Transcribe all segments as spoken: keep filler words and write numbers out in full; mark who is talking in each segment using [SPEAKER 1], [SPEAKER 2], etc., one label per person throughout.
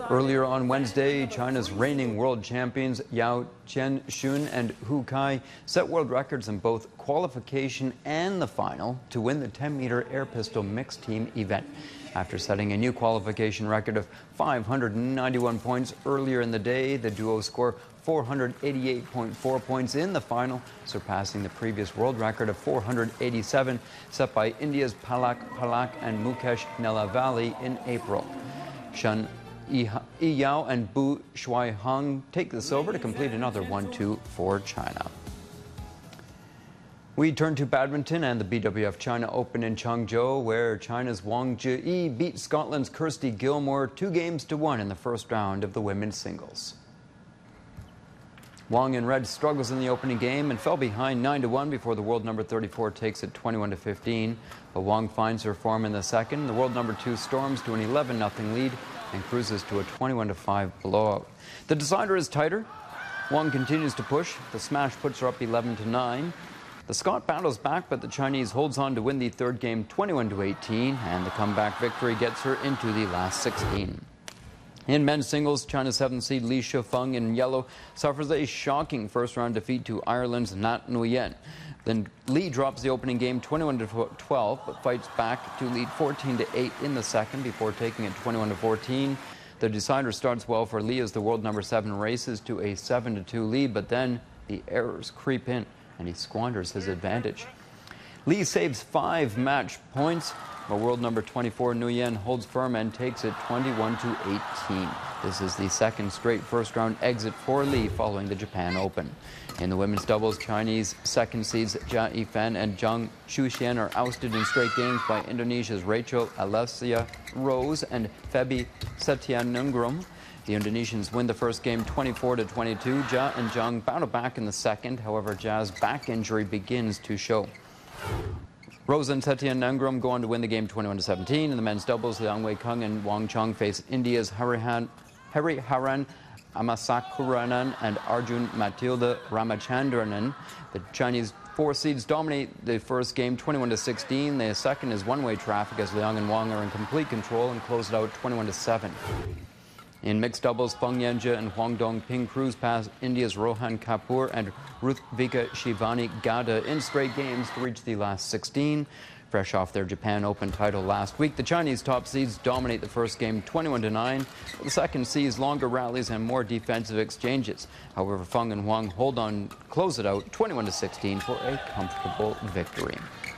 [SPEAKER 1] Earlier on Wednesday, China's reigning world champions Yao Chen-shun and Hu Kai set world records in both qualification and the final to win the ten meter air pistol mixed team event. After setting a new qualification record of five hundred ninety-one points earlier in the day, the duo scored four hundred eighty-eight point four points in the final, surpassing the previous world record of four hundred eighty-seven set by India's Palak Palak and Mukesh Nelavalli in April. Shen Yi Yao and Bu Shuaihang take the silver to complete another one two for China. We turn to badminton and the B W F China Open in Changzhou, where China's Wang Zhiyi beat Scotland's Kirsty Gilmore two games to one in the first round of the women's singles. Wang in red struggles in the opening game and fell behind nine to one before the world number thirty-four takes it twenty-one to fifteen. But Wang finds her form in the second. The world number two storms to an eleven nothing lead and cruises to a twenty-one to five blowout. The decider is tighter. Wang continues to push. The smash puts her up eleven to nine. The Scot battles back, but the Chinese holds on to win the third game twenty-one to eighteen, and the comeback victory gets her into the last sixteen. In men's singles, China's seventh seed Li Shifeng in yellow suffers a shocking first-round defeat to Ireland's Nat Nguyen. Then Li drops the opening game twenty-one to twelve, but fights back to lead fourteen to eight in the second before taking it twenty-one to fourteen. The decider starts well for Li as the world number seven races to a seven to two lead, but then the errors creep in and he squanders his advantage. Li saves five match points, but world number twenty-four Nguyen holds firm and takes it twenty-one to eighteen. This is the second straight first-round exit for Li following the Japan Open. In the women's doubles, Chinese second seeds Jia Yifan and Zhang Shuxian are ousted in straight games by Indonesia's Rachel Alessia Rose and Febi Setianungrum. The Indonesians win the first game twenty-four to twenty-two. Jia and Zhang battle back in the second. However, Jia's back injury begins to show. Rose and Setianungrum go on to win the game twenty-one to seventeen. In the men's doubles, Liang Wei-kung and Wang Chong face India's Hariharan Amasakuranan and Arjun Matilda Ramachandranan. The Chinese four seeds dominate the first game twenty-one to sixteen. The second is one-way traffic as Liang and Wang are in complete control and close it out twenty-one to seven. In mixed doubles, Feng Yanjie and Huang Dongping cruise past India's Rohan Kapoor and Ruthvika Shivani Gada in straight games to reach the last sixteen. Fresh off their Japan Open title last week, the Chinese top seeds dominate the first game twenty-one to nine. The second sees longer rallies and more defensive exchanges. However, Feng and Huang hold on, close it out twenty-one to sixteen for a comfortable victory.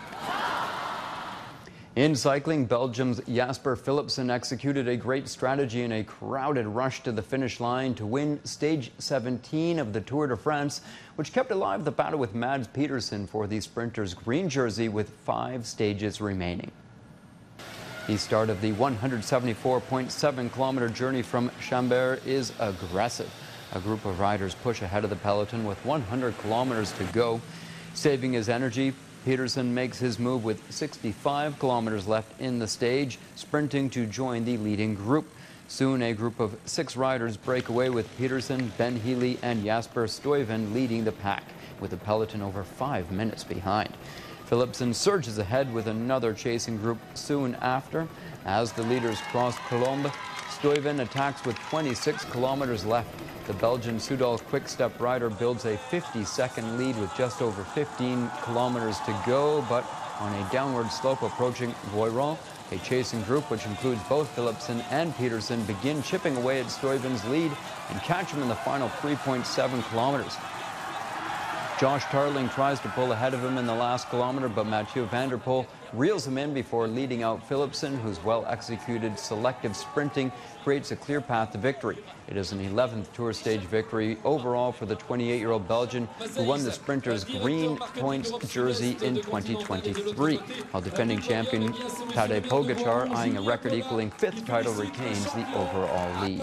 [SPEAKER 1] In cycling, Belgium's Jasper Philipsen executed a great strategy in a crowded rush to the finish line to win stage seventeen of the Tour de France, which kept alive the battle with Mads Pedersen for the sprinter's green jersey with five stages remaining. The start of the one hundred seventy-four point seven kilometer journey from Chambert is aggressive. A group of riders push ahead of the peloton with one hundred kilometers to go. Saving his energy, Pedersen makes his move with sixty-five kilometers left in the stage, sprinting to join the leading group. Soon, a group of six riders break away with Pedersen, Ben Healy, and Jasper Stuyven leading the pack, with the peloton over five minutes behind. Philipsen surges ahead with another chasing group soon after. As the leaders cross Colombes, Stuyven attacks with twenty-six kilometers left. The Belgian Soudal Quick-Step rider builds a fifty second lead with just over fifteen kilometers to go, but on a downward slope approaching Voiron, a chasing group which includes both Philipsen and Pedersen begin chipping away at Stuyven's lead and catch him in the final three point seven kilometers. Josh Tarling tries to pull ahead of him in the last kilometer, but Mathieu van der Poel reels him in before leading out Philipsen, whose well-executed selective sprinting creates a clear path to victory. It is an eleventh Tour stage victory overall for the twenty-eight-year-old Belgian, who won the sprinter's green points jersey in twenty twenty-three, while defending champion Tadej Pogacar, eyeing a record equaling fifth title, retains the overall lead.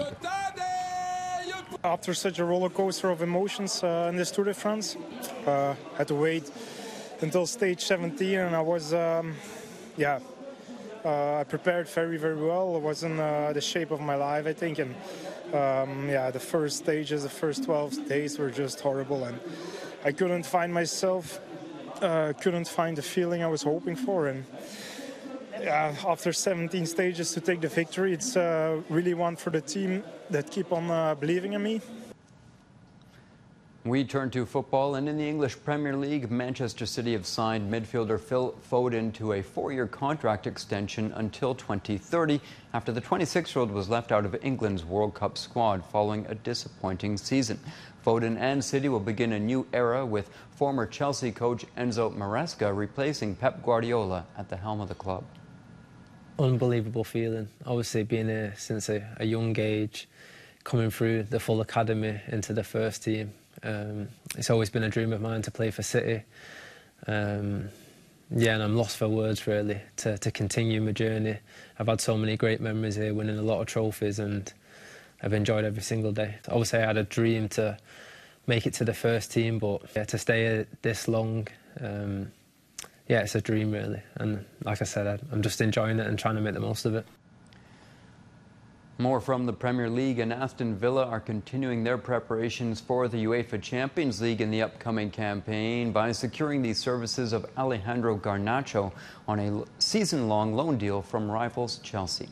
[SPEAKER 2] After such a roller coaster of emotions uh, in this Tour de France, uh, I had to wait until stage seventeen, and I was, um, yeah, uh, I prepared very, very well. I was in uh, the shape of my life, I think, and um, yeah, the first stages, the first twelve days were just horrible, and I couldn't find myself, uh, couldn't find the feeling I was hoping for, and yeah, after seventeen stages to take the victory, it's uh, really one for the team that keep on uh, believing in me.
[SPEAKER 1] We turn to football, and in the English Premier League, Manchester City have signed midfielder Phil Foden to a four-year contract extension until twenty thirty after the twenty-six-year-old was left out of England's World Cup squad following a disappointing season. Foden and City will begin a new era with former Chelsea coach Enzo Maresca replacing Pep Guardiola at the helm of the club.
[SPEAKER 3] Unbelievable feeling. Obviously, being here since a, a young age, coming through the full academy into the first team. Um, it's always been a dream of mine to play for City. Um, yeah, and I'm lost for words, really, to, to continue my journey. I've had so many great memories here, winning a lot of trophies, and I've enjoyed every single day. Obviously, I had a dream to make it to the first team, but yeah, to stay here this long, um, yeah, it's a dream, really. And like I said, I'm just enjoying it and trying to make the most of it.
[SPEAKER 1] More from the Premier League, and Aston Villa are continuing their preparations for the UEFA Champions League in the upcoming campaign by securing the services of Alejandro Garnacho on a season-long loan deal from rivals Chelsea.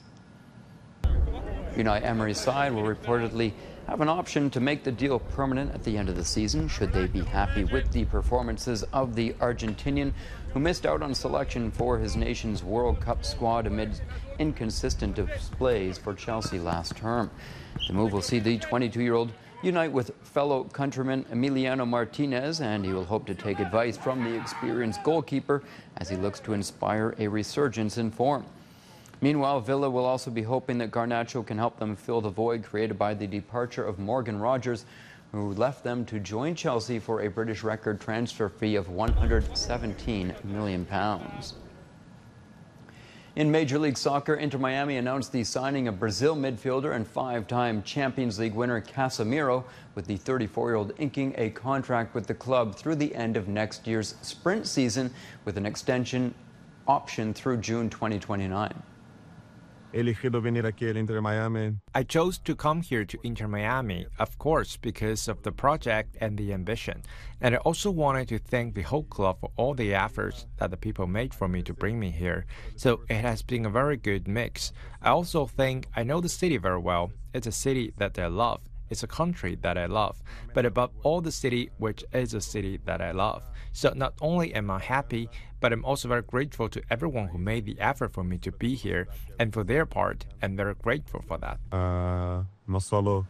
[SPEAKER 1] Unai Emery's side will reportedly have an option to make the deal permanent at the end of the season should they be happy with the performances of the Argentinian, who missed out on selection for his nation's World Cup squad amid inconsistent displays for Chelsea last term. The move will see the twenty-two-year-old unite with fellow countryman Emiliano Martinez, and he will hope to take advice from the experienced goalkeeper as he looks to inspire a resurgence in form. Meanwhile, Villa will also be hoping that Garnacho can help them fill the void created by the departure of Morgan Rogers, who left them to join Chelsea for a British record transfer fee of one hundred seventeen million pounds. In Major League Soccer, Inter Miami announced the signing of Brazil midfielder and five-time Champions League winner Casemiro, with the thirty-four-year-old inking a contract with the club through the end of next year's sprint season, with an extension option through June twenty twenty-nine.
[SPEAKER 4] Elegido venir aquí al Inter Miami.
[SPEAKER 5] I chose to come here to Inter Miami, of course, because of the project and the ambition. And I also wanted to thank the whole club for all the efforts that the people made for me to bring me here. So it has been a very good mix. I also think I know the city very well. It's a city that I love. It's a country that I love, but above all the city, which is a city that I love. So not only am I happy, but I'm also very grateful to everyone who made the effort for me to be here, and for their part, I'm very grateful for that.
[SPEAKER 4] Uh, no solo.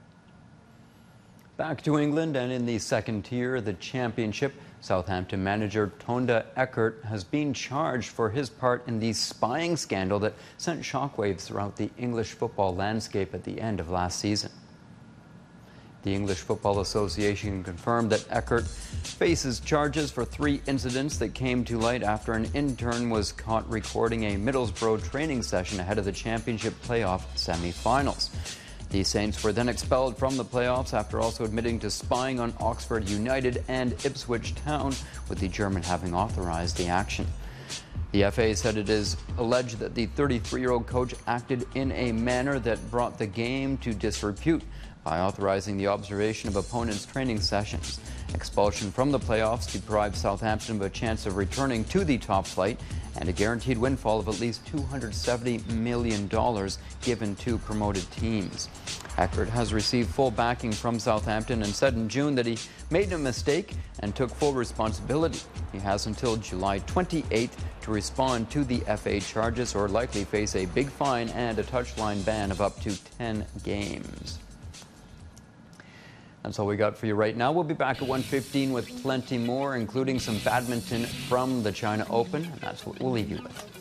[SPEAKER 1] Back to England, and in the second tier of the Championship, Southampton manager Tonda Eckert has been charged for his part in the spying scandal that sent shockwaves throughout the English football landscape at the end of last season. The English Football Association confirmed that Eckert faces charges for three incidents that came to light after an intern was caught recording a Middlesbrough training session ahead of the Championship playoff semi-finals. The Saints were then expelled from the playoffs after also admitting to spying on Oxford United and Ipswich Town, with the German having authorized the action. The F A said it is alleged that the thirty-three-year-old coach acted in a manner that brought the game to disrepute by authorizing the observation of opponents' training sessions. Expulsion from the playoffs deprived Southampton of a chance of returning to the top flight and a guaranteed windfall of at least two hundred seventy million dollars given to promoted teams. Eckert has received full backing from Southampton and said in June that he made a mistake and took full responsibility. He has until July twenty-eighth to respond to the F A charges, or likely face a big fine and a touchline ban of up to ten games. That's all we got for you right now. We'll be back at one fifteen with plenty more, including some badminton from the China Open, and that's what we'll leave you with.